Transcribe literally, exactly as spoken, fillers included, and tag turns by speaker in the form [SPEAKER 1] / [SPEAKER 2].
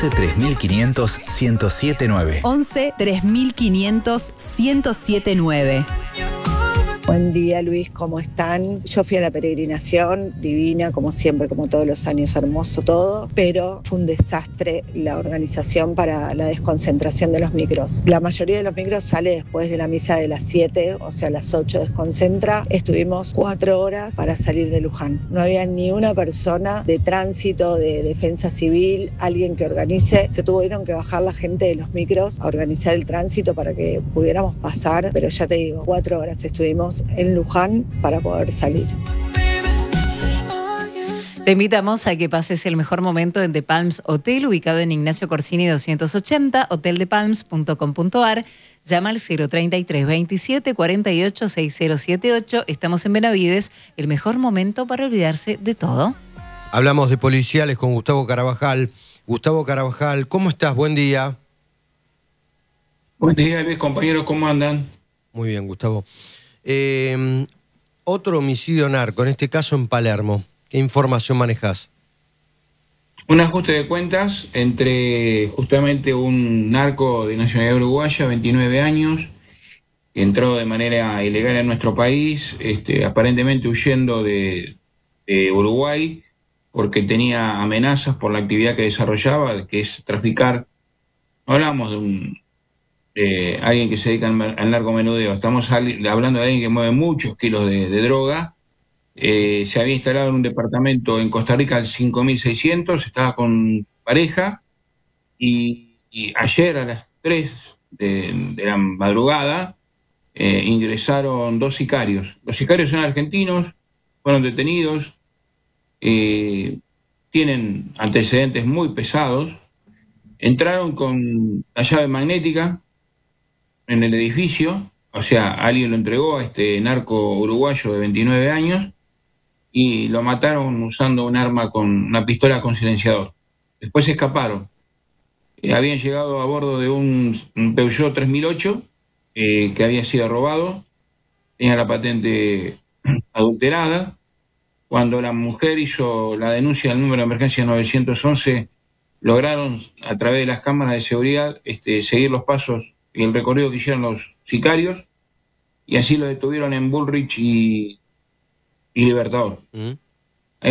[SPEAKER 1] once tres mil quinientos ciento siete nueve.
[SPEAKER 2] once tres mil quinientos ciento siete nueve.
[SPEAKER 3] Buen día, Luis, ¿cómo están? Yo fui a la peregrinación, divina, como siempre, como todos los años, hermoso todo, pero fue un desastre la organización para la desconcentración de los micros. La mayoría de los micros sale después de la misa de las siete, o sea, a las ocho desconcentra. Estuvimos cuatro horas para salir de Luján. No había ni una persona de tránsito, de defensa civil, alguien que organice. Se tuvieron que bajar la gente de los micros a organizar el tránsito para que pudiéramos pasar, pero ya te digo, cuatro horas estuvimos en Luján para poder salir.
[SPEAKER 4] Te invitamos a que pases el mejor momento en The Palms Hotel, ubicado en Ignacio Corsini doscientos ochenta, hotel de palms punto com punto a r. Llama al cero treinta y tres veintisiete cuarenta y ocho sesenta setenta y ocho. Estamos en Benavides, el mejor momento para olvidarse de todo.
[SPEAKER 5] Hablamos de policiales con Gustavo Carabajal. Gustavo Carabajal, ¿cómo estás? Buen día.
[SPEAKER 6] Buen día, Luis, compañeros, ¿cómo andan?
[SPEAKER 5] Muy bien, Gustavo. Eh, otro homicidio narco, en este caso en Palermo. ¿Qué información manejás?
[SPEAKER 6] Un ajuste de cuentas entre justamente un narco de nacionalidad uruguaya, veintinueve años, que entró de manera ilegal en nuestro país, este, aparentemente huyendo de, de Uruguay, porque tenía amenazas por la actividad que desarrollaba, que es traficar. No hablamos de un de alguien que se dedica al, al narcomenudeo, estamos hablando de alguien que mueve muchos kilos de, de droga. Eh, se había instalado en un departamento en Costa Rica al cinco mil seiscientos, estaba con su pareja, y, y ayer a las tres de, de la madrugada eh, ingresaron dos sicarios. Los sicarios son argentinos, fueron detenidos, eh, tienen antecedentes muy pesados, entraron con la llave magnética en el edificio, o sea, alguien lo entregó a este narco uruguayo de veintinueve años y lo mataron usando un arma con una pistola con silenciador. Después se escaparon. Eh, habían llegado a bordo de un, un Peugeot tres mil ocho eh, que había sido robado, tenía la patente adulterada. Cuando la mujer hizo la denuncia al número de emergencia novecientos once, lograron a través de las cámaras de seguridad este, seguir los pasos y el recorrido que hicieron los sicarios, y así lo detuvieron en Bullrich y, y Libertador.
[SPEAKER 5] ¿Mm?